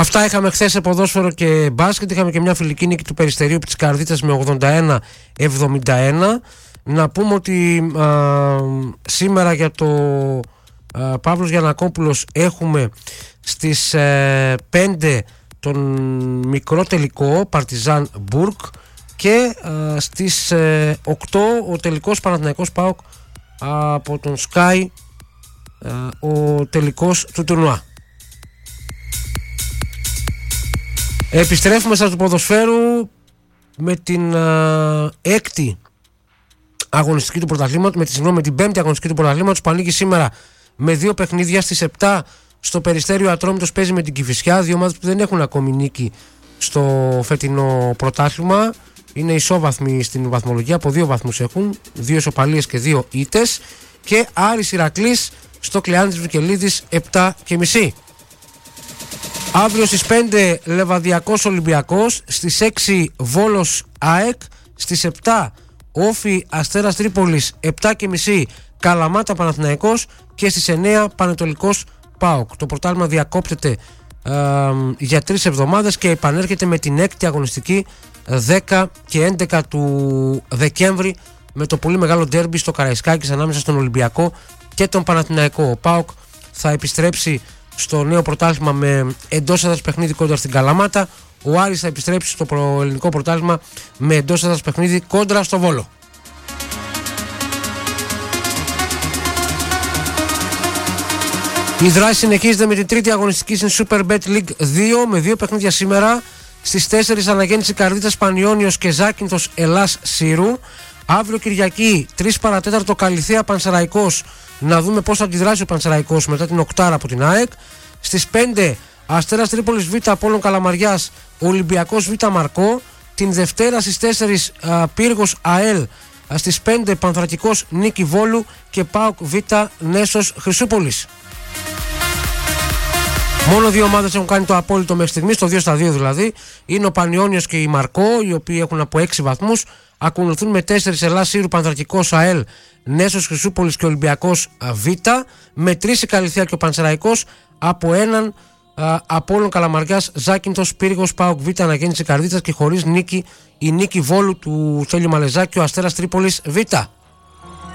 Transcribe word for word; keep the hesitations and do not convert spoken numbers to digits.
Αυτά είχαμε χθες σε ποδόσφαιρο και μπάσκετ. Είχαμε και μια φιλική νίκη του Περιστερίου της Καρδίτσας με ογδόντα ένα εβδομήντα ένα. Να πούμε ότι α, σήμερα για το α, Παύλος Γιαννακόπουλος έχουμε στις ε, πέντε τον μικρό τελικό Παρτιζάν Μπουργκ και α, στις ε, οκτώ ο τελικός Παναθηναϊκός ΠΑΟΚ από τον Sky, α, ο τελικός του τουρνουά. Επιστρέφουμε στα του ποδοσφαίρου με την α, έκτη αγωνιστική του πρωταθλήματος, με, τη, συγγνώμη, με την πέμπτη αγωνιστική του πρωταθλήματος που ανοίγει σήμερα με δύο παιχνίδια. Στις επτά στο Περιστέριο Ατρόμητος παίζει με την Κηφισιά, δύο ομάδες που δεν έχουν ακόμη νίκη στο φετινό πρωτάθλημα. Είναι ισόβαθμοι στην βαθμολογία, από δύο βαθμούς έχουν, δύο ισοπαλίες και δύο ήττες. Και Άρης Ηρακλής στο Κλεάνθης Βικελίδης επτά και μισή. Αύριο στις πέντε Λεβαδιακός Ολυμπιακός, στις έξι Βόλος ΑΕΚ, στις επτά Όφι Αστέρας Τρίπολης επτά και μισή Καλαμάτα Παναθηναϊκός και στις εννέα Πανετολικός ΠΑΟΚ. Το πρωτάθλημα διακόπτεται ε, για τρεις εβδομάδες και επανέρχεται με την έκτη αγωνιστική δέκα και έντεκα του Δεκέμβρη με το πολύ μεγάλο ντέρμπι στο Καραϊσκάκης ανάμεσα στον Ολυμπιακό και τον Παναθηναϊκό. Ο ΠΑΟΚ θα επιστρέψει στο νέο πρωτάθλημα με εντός έδρας παιχνίδι κόντρα στην Καλαμάτα. Ο Άρης θα επιστρέψει στο ελληνικό πρωτάθλημα με εντός έδρας παιχνίδι κόντρα στο Βόλο. Η δράση συνεχίζεται με την τρίτη αγωνιστική στην Superbet League δύο με δύο παιχνίδια σήμερα. Στις τέσσερις Αναγέννηση Καρδίτσας Πανιόνιος και Ζάκυνθος Ελλάς Σύρου. Αύριο Κυριακή τρεις παρατέταρτο Καλιθέα Πανσεραϊκός. Να δούμε πώς θα αντιδράσει ο Πανσεραϊκός μετά την οκτάρα από την ΑΕΚ. Στις πέντε Αστέρας Τρίπολης Β Απόλλων Καλαμαριάς Ολυμπιακός Β Μαρκό. Την Δευτέρα στις τέσσερις α, Πύργος ΑΕΛ. Α, στις πέντε Πανθρακικός Νίκη Βόλου και ΠΑΟΚ Β Νέσος Χρυσούπολης. Μόνο δύο ομάδες έχουν κάνει το απόλυτο μέχρι στιγμής, το δύο στα δύο δηλαδή. Είναι ο Πανιόνιος και η Μαρκό, οι οποίοι έχουν από έξι βαθμούς. Ακολουθούν με τέσσερις Ελλάς Σύρου Πανθρακικός ΑΕΛ, Νέσος Χρυσούπολης και Ολυμπιακός Β. Με τρεις η Καλιθέα και ο Πανσεραϊκός, από έναν Απόλλων Καλαμαριάς, Ζάκυνθος, Πύργος, ΠΑΟΚ Β, Αναγέννηση Καρδίτσας και χωρίς νίκη η Νίκη Βόλου του Στέλιου Μαλεζάκη, ο Αστέρας Τρίπολης Β.